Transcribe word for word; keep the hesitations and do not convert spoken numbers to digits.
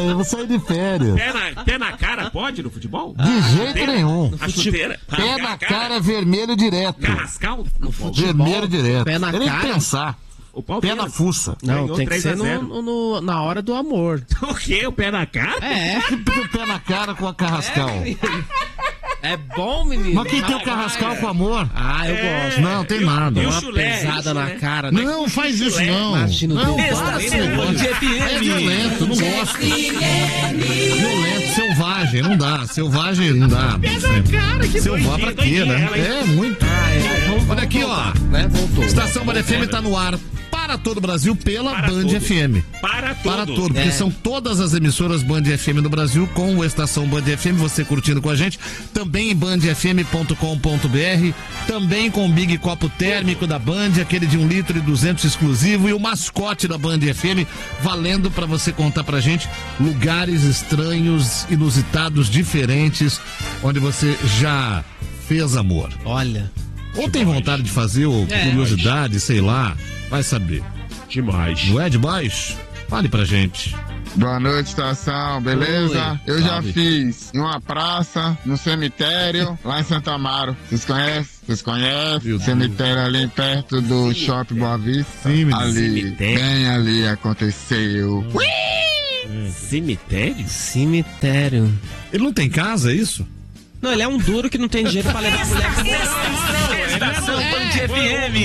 eu vou sair de férias. Pé na, pé na cara pode no futebol? De ah, jeito chuteira? nenhum. A chuteira. Pé na cara, cara vermelho direto. Carrascal? No futebol, vermelho direto. Pé na Tem cara. que pensar. O pé na fuça. Não, tem que ser no, no, na hora do amor. O quê? O pé na cara? É. O pé na cara com a Carrascal. É, é bom, menino. Mas quem tem o Carrascal é. com amor? Ah, eu é. gosto. Não, tem nada. E o uma chulé, pesada na cara. Né? Não, faz isso não. Imagina o não, é violento, não gosto. Violento, selvagem, não dá. Selvagem, não dá. Pé na cara, que Selvagem pra quê, né? É, muito. Ah, é. Olha aqui, ó. Né? Voltou. Estação Band F M tá no ar para todo o Brasil pela para Band todo. F M. Para todo. Para todo, porque é. são todas as emissoras Band F M no Brasil com o Estação Band F M, você curtindo com a gente. Também em band f m ponto com ponto b r, também com o Big Copo Térmico da Band, aquele de um litro e duzentos exclusivo, e o mascote da Band F M, valendo para você contar pra gente lugares estranhos, inusitados, diferentes, onde você já fez amor. Olha. Ou tem vontade de fazer, ou É. curiosidade, sei lá, vai saber. Demais. Não é demais? Fale pra gente. Boa noite, estação, beleza? Oi, Eu salve. já fiz em uma praça, no cemitério, lá em Santa Amaro. Vocês conhecem? Vocês conhecem? Meu Cemitério ali perto do Shopping Boa Vista. Sim, menino. Ali, Cemitério. bem ali aconteceu. Cemitério? Cemitério. Ele não tem casa, é isso? Não, ele é um duro que não tem dinheiro pra levar a mulher. Estação Band F M.